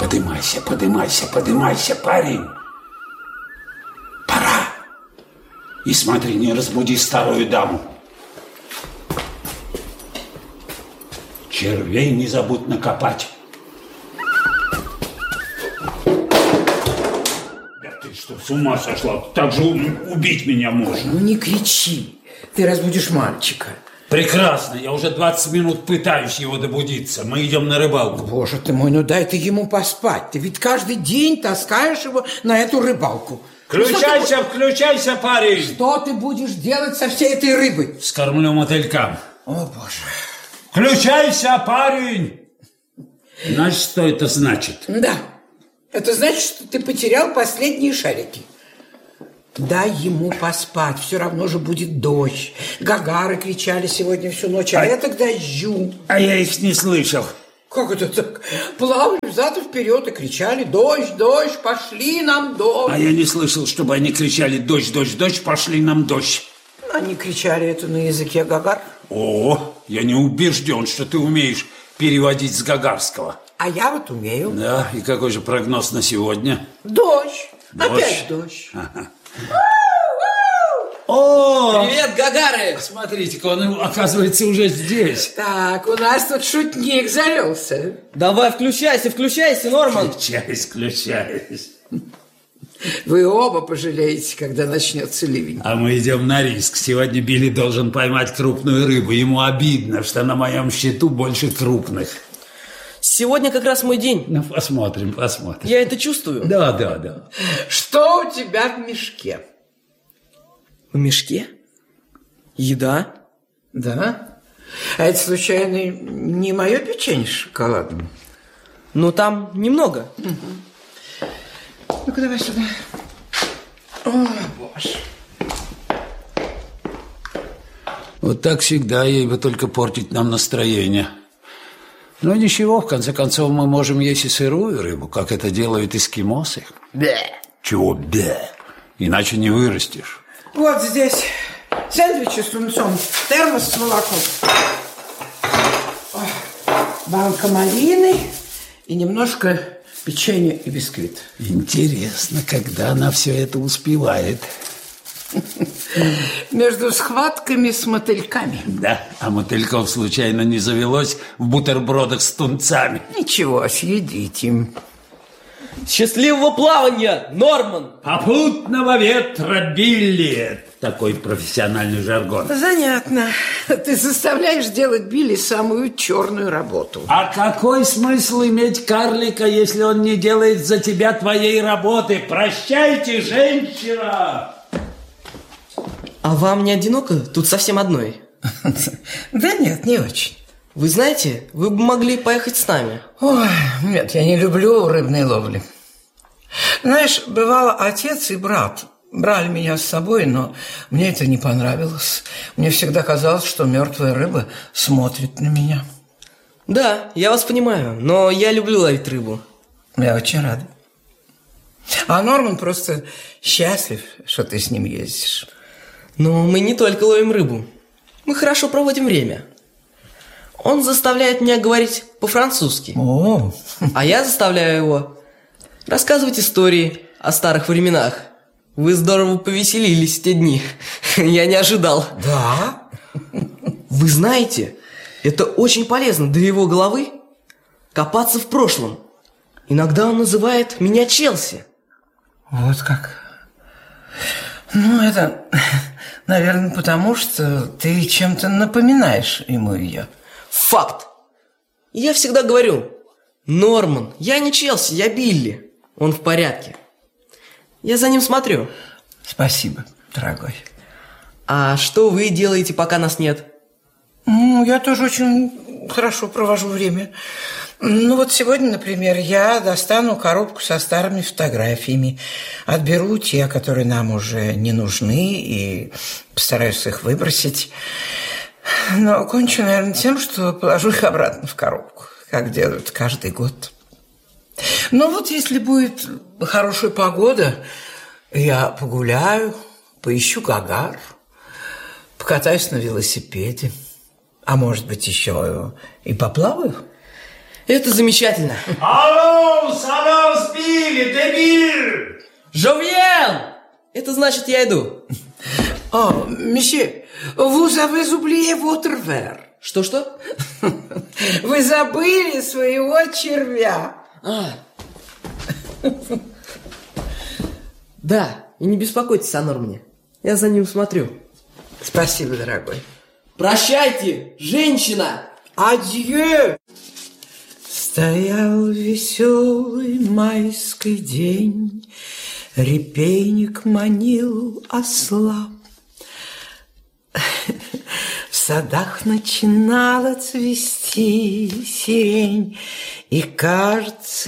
Подымайся, подымайся, подымайся, парень. Пора. И смотри, не разбуди старую даму. Червей не забудь накопать. Да ты что, с ума сошла? Так же убить меня можно. Ну не кричи, ты разбудишь мальчика. Прекрасно, я уже 20 минут пытаюсь его добудиться. Мы идем на рыбалку. Боже ты мой, ну дай ты ему поспать. Ты ведь каждый день таскаешь его на эту рыбалку. Включайся, включайся, парень. Что ты будешь делать со всей этой рыбой? Скормлю мотылькам. О, Боже. Включайся, парень. Знаешь, что это значит? Да, это значит, что ты потерял последние шарики. Дай ему поспать, все равно же будет дождь. Гагары кричали сегодня всю ночь, а это к дождю. А я их не слышал. Как это так? Плавали взад и вперед и кричали: дождь, дождь, пошли нам дождь. А я не слышал, чтобы они кричали: дождь, дождь, дождь, пошли нам дождь. Они кричали это на языке гагар. О, я не убежден, что ты умеешь переводить с гагарского. А я вот умею. Да, и какой же прогноз на сегодня? Дождь. Дождь? Опять дождь. Ага. О! Привет, гагары! Смотрите-ка, он, оказывается, уже здесь. Так, у нас тут шутник завелся. Давай, включайся, включайся, Норман. Включаюсь. Вы оба пожалеете, когда начнется ливень. А мы идем на риск. Сегодня Билли должен поймать крупную рыбу. Ему обидно, что на моем счету больше крупных. Сегодня как раз мой день. Ну, посмотрим. Я это чувствую. Да. Что у тебя в мешке? В мешке? Еда? Да? А это, случайно, не мое печенье с шоколадом? Ну, там немного. Ну-ка, давай сюда. О, Боже. Вот так всегда, ей бы только портить нам настроение. Но ничего, в конце концов, мы можем есть и сырую рыбу, как это делают эскимосы. Бе. Чего бе? Иначе не вырастешь. Вот здесь сэндвичи с тунцом, термос с молоком, банка малины и немножко печенья и бисквит. Интересно, когда она все это успевает. Между схватками с мотыльками. Да, а мотыльков случайно не завелось в бутербродах с тунцами? Ничего, съедите. Счастливого плавания, Норман! Попутного ветра, Билли! Такой профессиональный жаргон. Занятно. Ты заставляешь делать Билли самую черную работу. А какой смысл иметь карлика, если он не делает за тебя твоей работы? Прощайте, женщина! А вам не одиноко тут совсем одной? Да нет, не очень. Вы знаете, вы бы могли поехать с нами. Ой, нет, я не люблю рыбной ловли. Знаешь, бывало, отец и брат брали меня с собой, но мне это не понравилось. Мне всегда казалось, что мертвая рыба смотрит на меня. Да, я вас понимаю, но я люблю ловить рыбу. Я очень рада. А Норман просто счастлив, что ты с ним ездишь. Но мы не только ловим рыбу. Мы хорошо проводим время. Он заставляет меня говорить по-французски. О. А я заставляю его рассказывать истории о старых временах. Вы здорово повеселились в те дни. Я не ожидал. Да? Вы знаете, это очень полезно для его головы копаться в прошлом. Иногда он называет меня Челси. Вот как. Ну, это, наверное, потому что ты чем-то напоминаешь ему ее. Факт. Я всегда говорю: Норман, я не Челси, я Билли. Он в порядке. Я за ним смотрю. Спасибо, дорогой. А что вы делаете, пока нас нет? Ну, я тоже очень хорошо провожу время. Ну, вот сегодня, например, я достану коробку со старыми фотографиями, отберу те, которые нам уже не нужны, и постараюсь их выбросить. Но кончу, наверное, тем, что положу их обратно в коробку, как делают каждый год. Но вот если будет хорошая погода, я погуляю, поищу гагар, покатаюсь на велосипеде, а может быть, еще и поплаваю. Это замечательно. Алло, салам спили, дебиль! Жовьен! Это значит, я иду. О, месье, vous avez oublié votre verre. Что-что? Вы забыли своего червя. Да, и не беспокойтесь о Нормане. Я за ним смотрю. Спасибо, дорогой. Прощайте, женщина! Адьё! Стоял веселый майский день, репейник манил осла. В садах начинала цвести сирень, и, кажется,